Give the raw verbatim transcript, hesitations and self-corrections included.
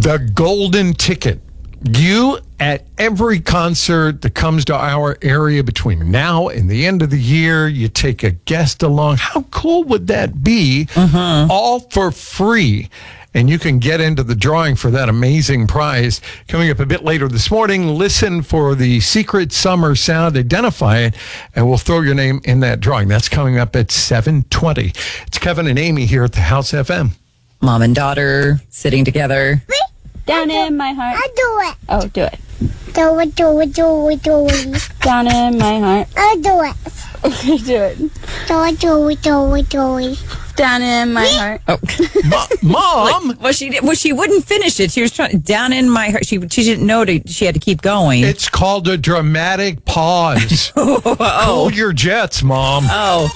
The golden ticket. You at every concert that comes to our area between now and the end of the year, you take a guest along. How cool would that be? Uh-huh. All for free. And you can get into the drawing for that amazing prize. Coming up a bit later this morning, listen for the secret summer sound, identify it, and we'll throw your name in that drawing. That's coming up at seven twenty. It's Kevin and Amy here at the House F M. Mom and daughter sitting together. Down in my heart. I do it. Oh, do it. Do it, do it, do it, do it. Down in my heart. I do it. Okay, do it. Do it, do it, do it, do it. Down in my heart. Oh, Mo- Mom! like, well, she did, well, she wouldn't finish it. She was trying down in my heart. She she didn't know to, she had to keep going. It's called a dramatic pause. oh, Cool your jets, Mom. oh.